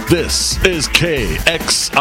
This is KXIT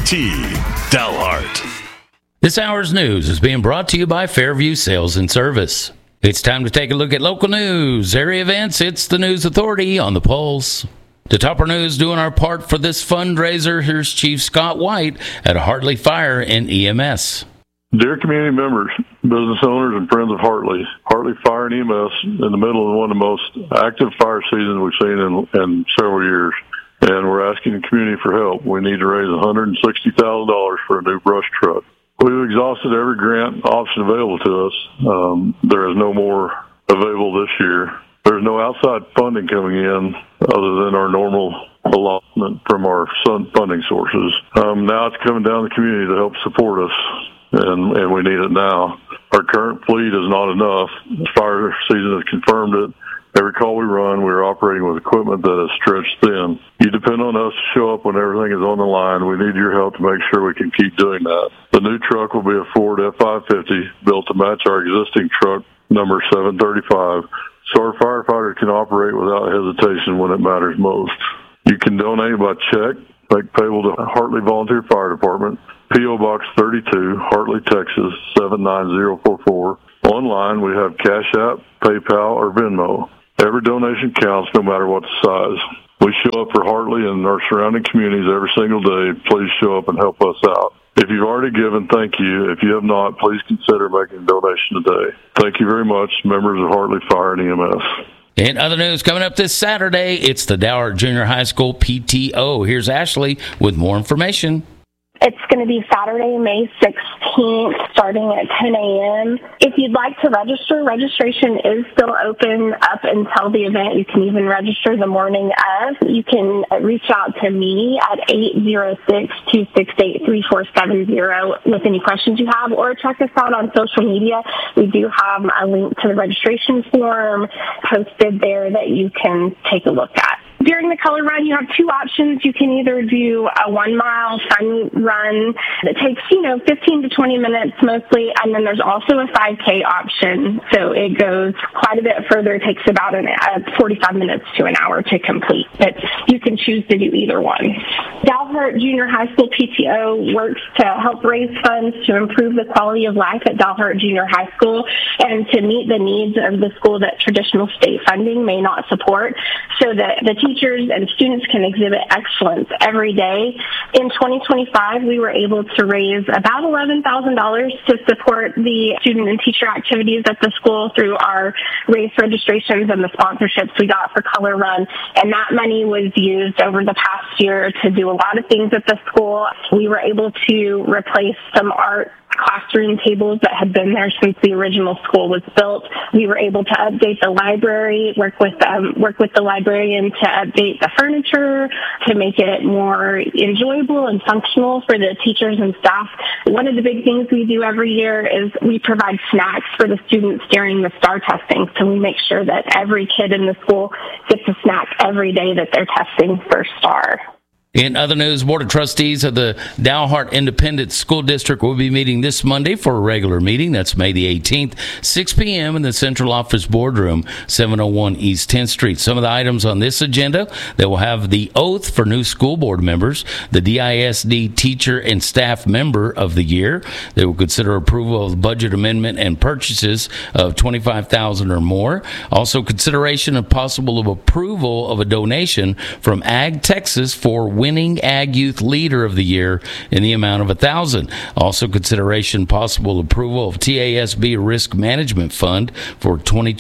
Dalhart. This hour's news is being brought to you by Fairview Sales and Service. It's time to take a look at local news, area events. It's the News Authority on the Pulse. To top our news, doing our part for this fundraiser, here's Chief Scott White at Hartley Fire and EMS. Dear community members, business owners, and friends of Hartley, Hartley Fire and EMS in the middle of one of the most active fire seasons we've seen in several years. And we're asking the community for help. We need to raise $160,000 for a new brush truck. We've exhausted every grant option available to us. There is no more available this year. There's no outside funding coming in other than our normal allotment from our funding sources. Now it's coming down to the community to help support us, and we need it now. Our current fleet is not enough. The fire season has confirmed it. Every call we run, we're operating with equipment that is stretched thin. You depend on us to show up when everything is on the line. We need your help to make sure we can keep doing that. The new truck will be a Ford F550 built to match our existing truck number 735, so our firefighters can operate without hesitation when it matters most. You can donate by check, make payable to Hartley Volunteer Fire Department, P.O. Box 32, Hartley, Texas, 79044. Online, we have Cash App, PayPal, or Venmo. Every donation counts, no matter what the size. We show up for Hartley and our surrounding communities every single day. Please show up and help us out. If you've already given, thank you. If you have not, please consider making a donation today. Thank you very much, members of Hartley Fire and EMS. In other news, coming up this Saturday, it's the Dalhart Junior High School PTO. Here's Ashley with more information. It's going to be Saturday, May 16th, starting at 10 a.m. If you'd like to register, registration is still open up until the event. You can even register the morning of. You can reach out to me at 806-268-3470 with any questions you have, or check us out on social media. We do have a link to the registration form posted there that you can take a look at. During the color run, you have two options. You can either do a 1 mile fun run that takes, 15 to 20 minutes mostly, and then there's also a 5K option. So it goes quite a bit further. It takes about 45 minutes to an hour to complete, but you can choose to do either one. Dalhart Junior High School PTO works to help raise funds to improve the quality of life at Dalhart Junior High School and to meet the needs of the school that traditional state funding may not support, so that the teachers and students can exhibit excellence every day. In 2025, we were able to raise about $11,000 to support the student and teacher activities at the school through our race registrations and the sponsorships we got for Color Run. And that money was used over the past year to do a lot of things at the school. We were able to replace some art classroom tables that had been there since the original school was built. We were able to update the library, work with the librarian to update the furniture, to make it more enjoyable and functional for the teachers and staff. One of the big things we do every year is we provide snacks for the students during the STAR testing. So we make sure that every kid in the school gets a snack every day that they're testing for STAR. In other news, Board of Trustees of the Dalhart Independent School District will be meeting this Monday for a regular meeting. That's May the 18th, 6 p.m. in the Central Office Boardroom, 701 East 10th Street. Some of the items on this agenda, they will have the oath for new school board members, the DISD Teacher and Staff Member of the Year. They will consider approval of the budget amendment and purchases of $25,000 or more. Also, consideration of possible approval of a donation from Ag Texas for winning Ag Youth Leader of the Year in the amount of $1,000. Also, consideration possible approval of TASB Risk Management Fund for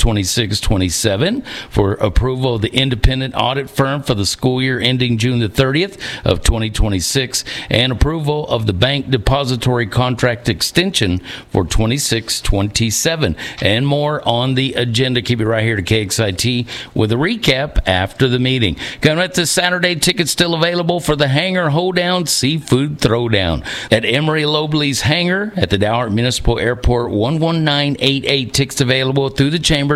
2026-27 for approval of the independent audit firm for the school year ending June the 30th of 2026 and approval of the bank depository contract extension for 26-27 and more on the agenda. Keep it right here to KXIT with a recap after the meeting. Coming up this Saturday, tickets still available for the Hangar Hoedown Seafood Throwdown at Emery Lobley's Hangar at the Dalhart Municipal Airport. 11988 tickets available through the chamber.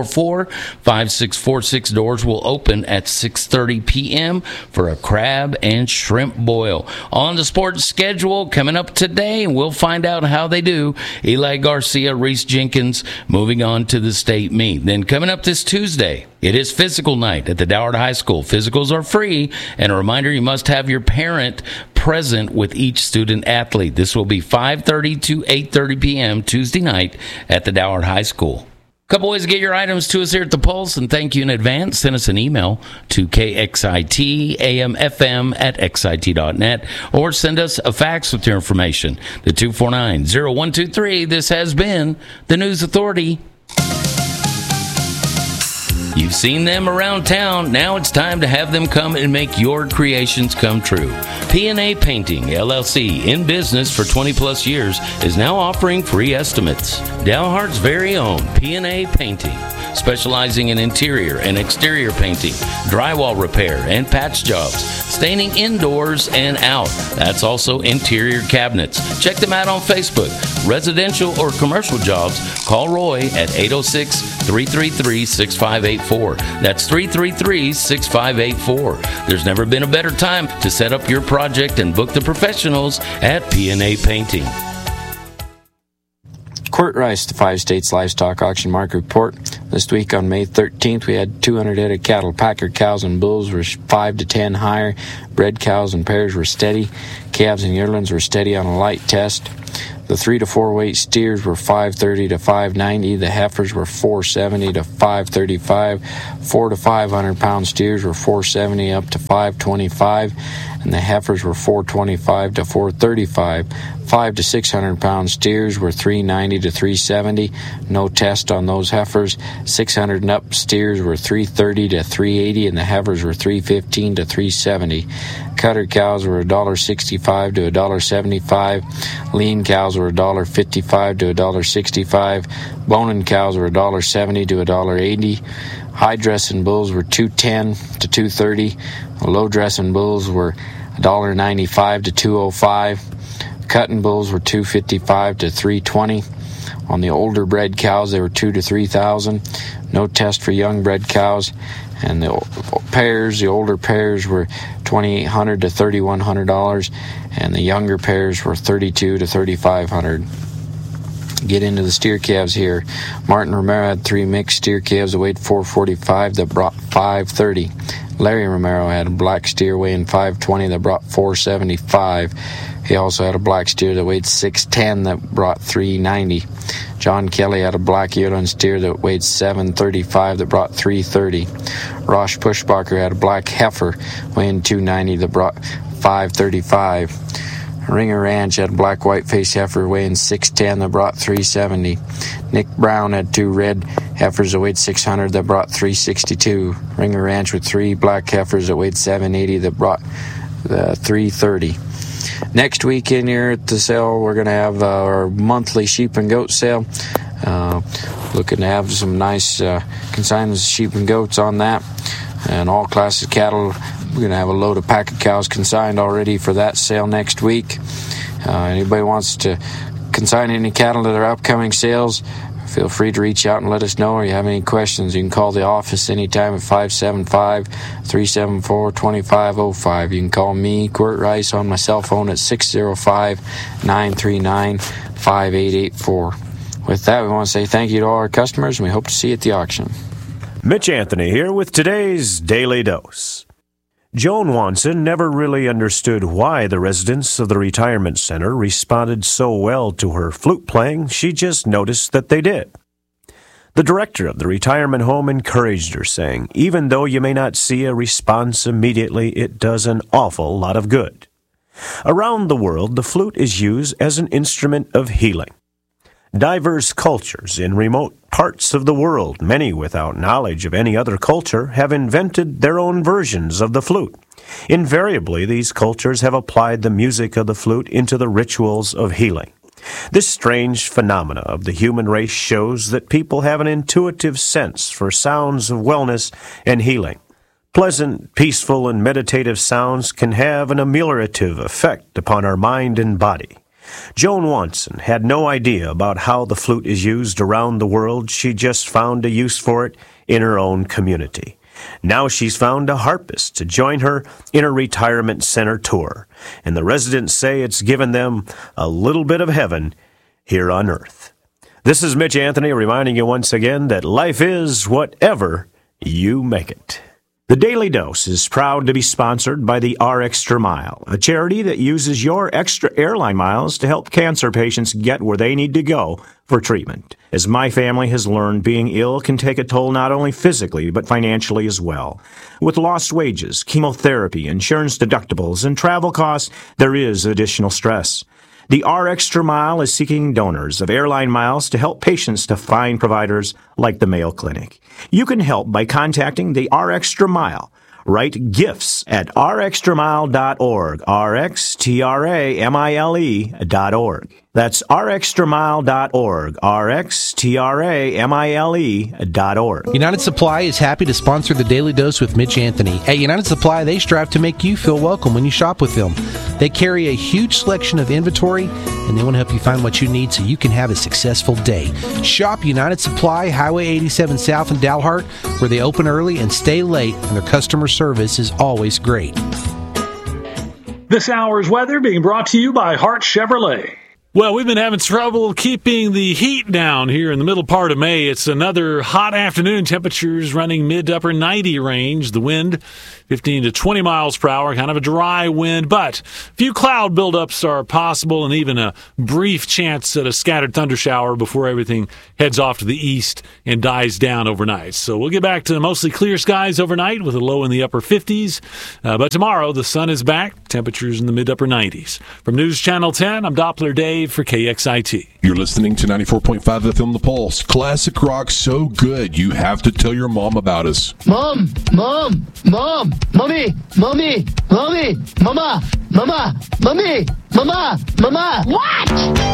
244-5646. Doors will open at 6:30 p.m. for a crab and shrimp boil. On the sports schedule coming up today, and we'll find out how they do. Eli Garcia, Reese Jenkins moving on to the state meet. Then coming up this Tuesday, It is physical night at the Doward High School. Physicals are free, and a reminder, you must have your parent present with each student athlete. This will be 5:30 to 8:30 p.m. Tuesday night at the Doward High School. Couple ways to get your items to us here at The Pulse, and thank you in advance. Send us an email to kxitamfm@xit.net, or send us a fax with your information to 249-0123. This has been the News Authority. You've seen them around town. Now it's time to have them come and make your creations come true. P&A Painting, LLC, in business for 20-plus years, is now offering free estimates. Dalhart's very own P&A Painting, specializing in interior and exterior painting, drywall repair, and patch jobs, staining indoors and out. That's also interior cabinets. Check them out on Facebook. Residential or commercial jobs, call Roy at 806-333-6584. That's 333-6584. There's never been a better time to set up your project and book the professionals at P&A Painting. Court Rice, the 5 States Livestock Auction Market Report. This week on May 13th, we had 200 head of cattle. Packer cows and bulls were 5 to 10 higher. Bred cows and pairs were steady. Calves and yearlings were steady on a light test. The 3 to 4 weight steers were 530 to 590. The heifers were 470 to 535. 4 to 500 pound steers were 470 up to 525. And the heifers were 425 to 435. 5 to 600 pound steers were 390 to 370. No test on those heifers. 600 and up steers were 330 to 380, and the heifers were 315 to 370. Cutter cows were $1.65 to $1.75. Lean cows were $1.55 to $1.65. Boning cows were $1.70 to $1.80. High dressing bulls were $2.10 to $2.30. Low dressing bulls were $1.95 to $2.05. Cutting bulls were $2.55 to $3.20. On the older bred cows, they were $2,000 to $3,000. No test for young bred cows. And the pairs, the older pairs were $2,800 to $3,100, and the younger pairs were $3,200 to $3,500. Get into the steer calves here. Martin Romero had 3 mixed steer calves that weighed 445 that brought 530. Larry Romero had a black steer weighing 520 that brought 475. He also had a black steer that weighed 610 that brought 390. John Kelly had a black yearling steer that weighed 735 that brought 330. Rosh Pushbacher had a black heifer weighing 290 that brought 535. Ringer Ranch had a black white-faced heifer weighing 610 that brought 370. Nick Brown had 2 red heifers that weighed 600 that brought 362. Ringer Ranch with 3 black heifers that weighed 780 that brought 330. Next weekend here at the sale, we're going to have our monthly sheep and goat sale. Looking to have some nice consignments of sheep and goats on that. And all classes of cattle. We're going to have a load of packer cows consigned already for that sale next week. Anybody wants to consign any cattle to their upcoming sales, feel free to reach out and let us know. Or you have any questions, you can call the office anytime at 575-374-2505. You can call me, Court Rice, on my cell phone at 605-939-5884. With that, we want to say thank you to all our customers, and we hope to see you at the auction. Mitch Anthony here with today's Daily Dose. Joan Wanson never really understood why the residents of the retirement center responded so well to her flute playing. She just noticed that they did. The director of the retirement home encouraged her, saying, "Even though you may not see a response immediately, it does an awful lot of good." Around the world, the flute is used as an instrument of healing. Diverse cultures in remote parts of the world, many without knowledge of any other culture, have invented their own versions of the flute. Invariably, these cultures have applied the music of the flute into the rituals of healing. This strange phenomena of the human race shows that people have an intuitive sense for sounds of wellness and healing. Pleasant, peaceful, and meditative sounds can have an ameliorative effect upon our mind and body. Joan Wanson had no idea about how the flute is used around the world. She just found a use for it in her own community. Now she's found a harpist to join her in a retirement center tour, and the residents say it's given them a little bit of heaven here on earth. This is Mitch Anthony reminding you once again that life is whatever you make it. The Daily Dose is proud to be sponsored by the RExtra Mile, a charity that uses your extra airline miles to help cancer patients get where they need to go for treatment. As my family has learned, being ill can take a toll not only physically, but financially as well. With lost wages, chemotherapy, insurance deductibles, and travel costs, there is additional stress. The RExtra Mile is seeking donors of airline miles to help patients to find providers like the Mayo Clinic. You can help by contacting the RExtra Mile. Write gifts at rextramile.org, rxtramile.org. That's rxtramile.org, rxtramile.org. United Supply is happy to sponsor the Daily Dose with Mitch Anthony. At United Supply, they strive to make you feel welcome when you shop with them. They carry a huge selection of inventory, and they want to help you find what you need so you can have a successful day. Shop United Supply, Highway 87 South in Dalhart, where they open early and stay late, and their customer service is always great. This hour's weather being brought to you by Hart Chevrolet. Well, we've been having trouble keeping the heat down here in the middle part of May. It's another hot afternoon. Temperatures running mid to upper 90 range. The wind 15 to 20 miles per hour, kind of a dry wind, but a few cloud buildups are possible and even a brief chance at a scattered thunder shower before everything heads off to the east and dies down overnight. So we'll get back to mostly clear skies overnight with a low in the upper 50s. But tomorrow the sun is back. Temperatures in the mid upper 90s. From News Channel 10, I'm Doppler Dave for KXIT. You're listening to 94.5 FM The Pulse. Classic rock so good you have to tell your mom about us. Mom, mommy, mama, mama, mama, mommy, mama. What?